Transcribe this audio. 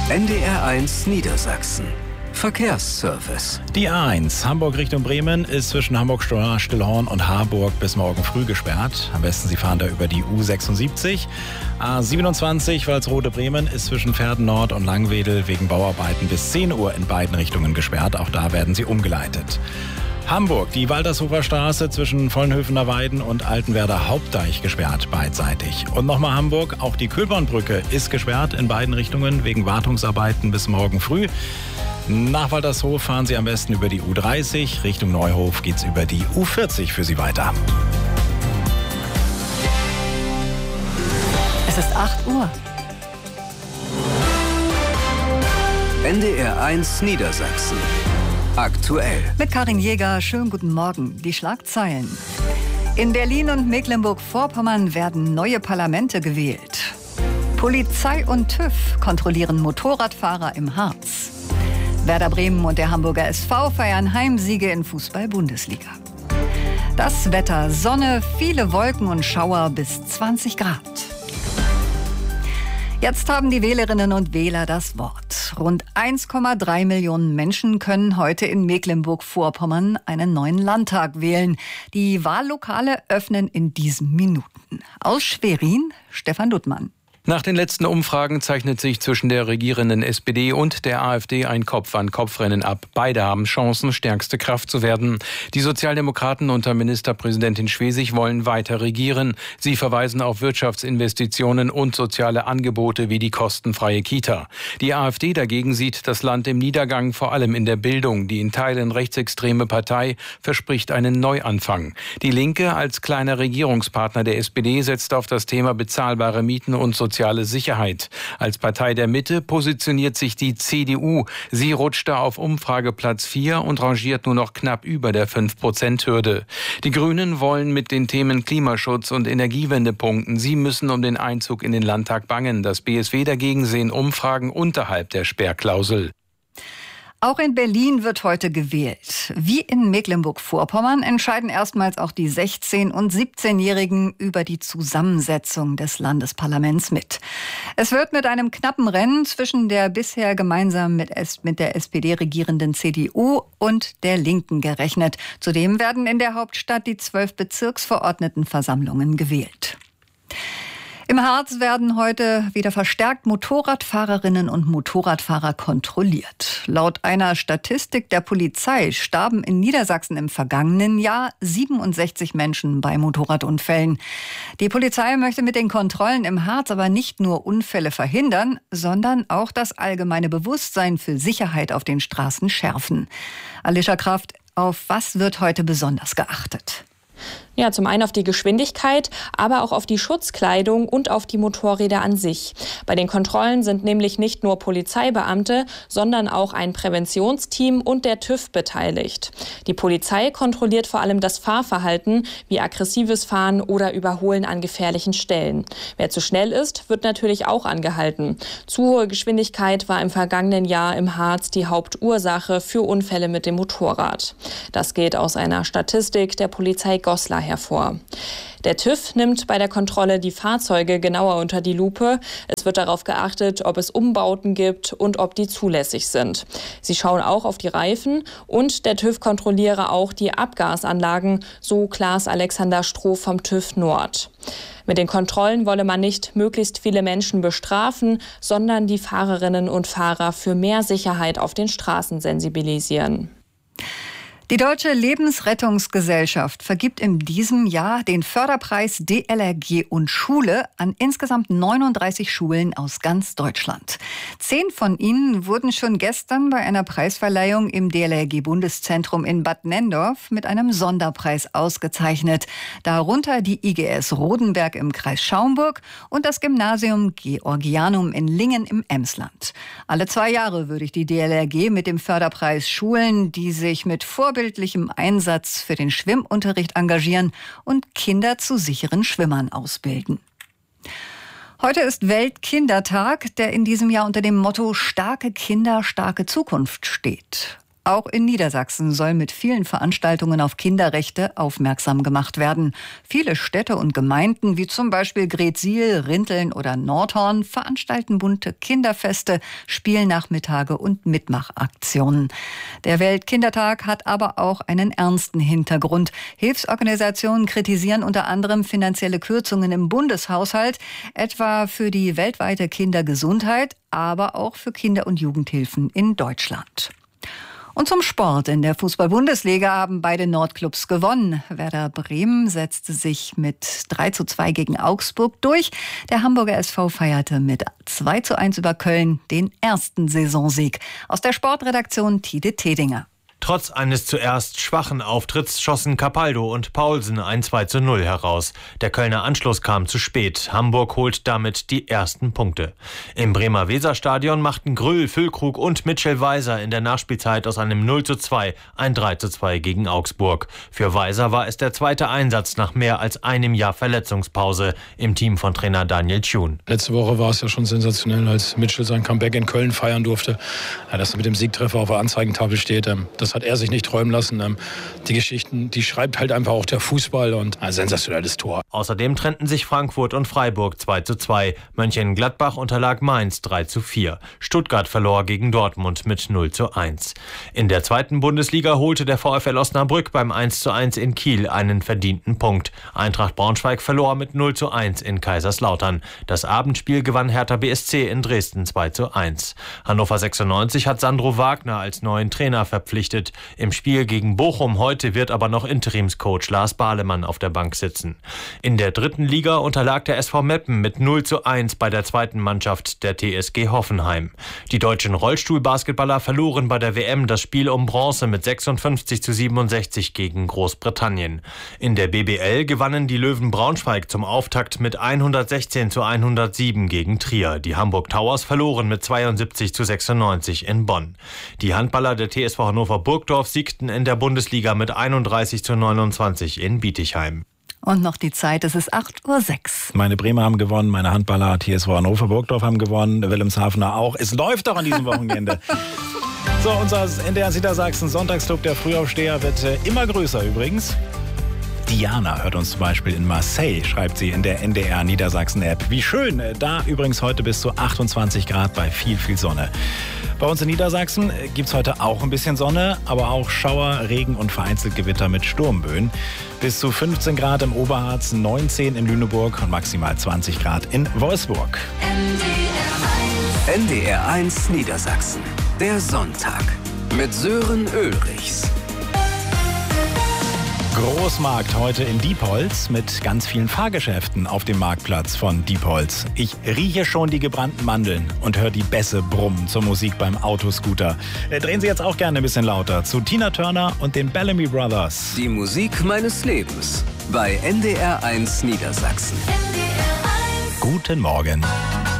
NDR1 Niedersachsen. Verkehrsservice. Die A1 Hamburg Richtung Bremen ist zwischen Hamburg-Stillhorn und Harburg bis morgen früh gesperrt. Am besten Sie fahren da über die U76. A27 Walsrode-Bremen ist zwischen Verden Nord und Langwedel wegen Bauarbeiten bis 10 Uhr in beiden Richtungen gesperrt. Auch da werden sie umgeleitet. Hamburg, die Waltershofer Straße zwischen Vollenhöfener Weiden und Altenwerder Hauptdeich gesperrt beidseitig. Und nochmal Hamburg, auch die Kühlbornbrücke ist gesperrt in beiden Richtungen wegen Wartungsarbeiten bis morgen früh. Nach Waltershof fahren Sie am besten über die U30. Richtung Neuhof geht's über die U40 für Sie weiter. Es ist 8 Uhr. NDR1 Niedersachsen. Aktuell. Mit Karin Jäger, schönen guten Morgen. Die Schlagzeilen. In Berlin und Mecklenburg-Vorpommern werden neue Parlamente gewählt. Polizei und TÜV kontrollieren Motorradfahrer im Harz. Werder Bremen und der Hamburger SV feiern Heimsiege in Fußball-Bundesliga. Das Wetter: Sonne, viele Wolken und Schauer bis 20 Grad. Jetzt haben die Wählerinnen und Wähler das Wort. Rund 1,3 Millionen Menschen können heute in Mecklenburg-Vorpommern einen neuen Landtag wählen. Die Wahllokale öffnen in diesen Minuten. Aus Schwerin, Stefan Duttmann. Nach den letzten Umfragen zeichnet sich zwischen der regierenden SPD und der AfD ein Kopf-an-Kopf-Rennen ab. Beide haben Chancen, stärkste Kraft zu werden. Die Sozialdemokraten unter Ministerpräsidentin Schwesig wollen weiter regieren. Sie verweisen auf Wirtschaftsinvestitionen und soziale Angebote wie die kostenfreie Kita. Die AfD dagegen sieht das Land im Niedergang, vor allem in der Bildung. Die in Teilen rechtsextreme Partei verspricht einen Neuanfang. Die Linke als kleiner Regierungspartner der SPD setzt auf das Thema bezahlbare Mieten und soziale Sicherheit. Als Partei der Mitte positioniert sich die CDU. Sie rutschte auf Umfrageplatz 4 und rangiert nur noch knapp über der 5%-Hürde. Die Grünen wollen mit den Themen Klimaschutz und Energiewende punkten. Sie müssen um den Einzug in den Landtag bangen. Das BSW dagegen sehen Umfragen unterhalb der Sperrklausel. Auch in Berlin wird heute gewählt. Wie in Mecklenburg-Vorpommern entscheiden erstmals auch die 16- und 17-Jährigen über die Zusammensetzung des Landesparlaments mit. Es wird mit einem knappen Rennen zwischen der bisher gemeinsam mit der SPD regierenden CDU und der Linken gerechnet. Zudem werden in der Hauptstadt die 12 Bezirksverordnetenversammlungen gewählt. Im Harz werden heute wieder verstärkt Motorradfahrerinnen und Motorradfahrer kontrolliert. Laut einer Statistik der Polizei starben in Niedersachsen im vergangenen Jahr 67 Menschen bei Motorradunfällen. Die Polizei möchte mit den Kontrollen im Harz aber nicht nur Unfälle verhindern, sondern auch das allgemeine Bewusstsein für Sicherheit auf den Straßen schärfen. Alicia Kraft, auf was wird heute besonders geachtet? Ja, zum einen auf die Geschwindigkeit, aber auch auf die Schutzkleidung und auf die Motorräder an sich. Bei den Kontrollen sind nämlich nicht nur Polizeibeamte, sondern auch ein Präventionsteam und der TÜV beteiligt. Die Polizei kontrolliert vor allem das Fahrverhalten, wie aggressives Fahren oder Überholen an gefährlichen Stellen. Wer zu schnell ist, wird natürlich auch angehalten. Zu hohe Geschwindigkeit war im vergangenen Jahr im Harz die Hauptursache für Unfälle mit dem Motorrad. Das geht aus einer Statistik der Polizei Goslar hervor. Der TÜV nimmt bei der Kontrolle die Fahrzeuge genauer unter die Lupe. Es wird darauf geachtet, ob es Umbauten gibt und ob die zulässig sind. Sie schauen auch auf die Reifen und der TÜV kontrolliere auch die Abgasanlagen, so Klaas Alexander Stroh vom TÜV Nord. Mit den Kontrollen wolle man nicht möglichst viele Menschen bestrafen, sondern die Fahrerinnen und Fahrer für mehr Sicherheit auf den Straßen sensibilisieren. Die Deutsche Lebensrettungsgesellschaft vergibt in diesem Jahr den Förderpreis DLRG und Schule an insgesamt 39 Schulen aus ganz Deutschland. 10 von ihnen wurden schon gestern bei einer Preisverleihung im DLRG-Bundeszentrum in Bad Nenndorf mit einem Sonderpreis ausgezeichnet. Darunter die IGS Rodenberg im Kreis Schaumburg und das Gymnasium Georgianum in Lingen im Emsland. Alle 2 Jahre würdigt die DLRG mit dem Förderpreis Schulen, die sich mit vorbildlichem Einsatz für den Schwimmunterricht engagieren und Kinder zu sicheren Schwimmern ausbilden. Heute ist Weltkindertag, der in diesem Jahr unter dem Motto Starke Kinder, starke Zukunft steht. Auch in Niedersachsen soll mit vielen Veranstaltungen auf Kinderrechte aufmerksam gemacht werden. Viele Städte und Gemeinden, wie zum Beispiel Greetsiel, Rinteln oder Nordhorn, veranstalten bunte Kinderfeste, Spielnachmittage und Mitmachaktionen. Der Weltkindertag hat aber auch einen ernsten Hintergrund. Hilfsorganisationen kritisieren unter anderem finanzielle Kürzungen im Bundeshaushalt, etwa für die weltweite Kindergesundheit, aber auch für Kinder- und Jugendhilfen in Deutschland. Und zum Sport. In der Fußball-Bundesliga haben beide Nordclubs gewonnen. Werder Bremen setzte sich mit 3:2 gegen Augsburg durch. Der Hamburger SV feierte mit 2:1 über Köln den ersten Saisonsieg. Aus der Sportredaktion Tide Tedinger. Trotz eines zuerst schwachen Auftritts schossen Capaldo und Paulsen ein 2:0 heraus. Der Kölner Anschluss kam zu spät. Hamburg holt damit die ersten Punkte. Im Bremer Weserstadion machten Grüll, Füllkrug und Mitchell Weiser in der Nachspielzeit aus einem 0:2 ein 3:2 gegen Augsburg. Für Weiser war es der zweite Einsatz nach mehr als einem Jahr Verletzungspause im Team von Trainer Daniel Thune. Letzte Woche war es ja schon sensationell, als Mitchell sein Comeback in Köln feiern durfte. Ja, dass er mit dem Siegtreffer auf der Anzeigentafel steht, das hat er sich nicht träumen lassen. Die Geschichten, die schreibt halt einfach auch der Fußball und ein sensationelles Tor. Außerdem trennten sich Frankfurt und Freiburg 2:2. Mönchengladbach unterlag Mainz 3:4. Stuttgart verlor gegen Dortmund mit 0:1. In der zweiten Bundesliga holte der VfL Osnabrück beim 1:1 in Kiel einen verdienten Punkt. Eintracht Braunschweig verlor mit 0:1 in Kaiserslautern. Das Abendspiel gewann Hertha BSC in Dresden 2:1. Hannover 96 hat Sandro Wagner als neuen Trainer verpflichtet. Im Spiel gegen Bochum heute wird aber noch Interimscoach Lars Bahlemann auf der Bank sitzen. In der dritten Liga unterlag der SV Meppen mit 0:1 bei der zweiten Mannschaft der TSG Hoffenheim. Die deutschen Rollstuhlbasketballer verloren bei der WM das Spiel um Bronze mit 56:67 gegen Großbritannien. In der BBL gewannen die Löwen Braunschweig zum Auftakt mit 116:107 gegen Trier. Die Hamburg Towers verloren mit 72:96 in Bonn. Die Handballer der TSV Hannover Burgdorf siegten in der Bundesliga mit 31:29 in Bietigheim. Und noch die Zeit, es ist 8:06 Uhr. Meine Bremer haben gewonnen, meine Handballer TSV Hannover Burgdorf haben gewonnen, Wilhelmshavener auch. Es läuft doch an diesem Wochenende. So, unser NDR Niedersachsen Sonntagsclub der Frühaufsteher wird immer größer übrigens. Diana hört uns zum Beispiel in Marseille, schreibt sie in der NDR Niedersachsen App. Wie schön, da übrigens heute bis zu 28 Grad bei viel, viel Sonne. Bei uns in Niedersachsen gibt es heute auch ein bisschen Sonne, aber auch Schauer, Regen und vereinzelt Gewitter mit Sturmböen. Bis zu 15 Grad im Oberharz, 19 in Lüneburg und maximal 20 Grad in Wolfsburg. NDR 1 Niedersachsen. Der Sonntag mit Sören Ulrichs. Großmarkt heute in Diepholz mit ganz vielen Fahrgeschäften auf dem Marktplatz von Diepholz. Ich rieche schon die gebrannten Mandeln und höre die Bässe brummen zur Musik beim Autoscooter. Drehen Sie jetzt auch gerne ein bisschen lauter zu Tina Turner und den Bellamy Brothers. Die Musik meines Lebens bei NDR 1 Niedersachsen. Guten Morgen.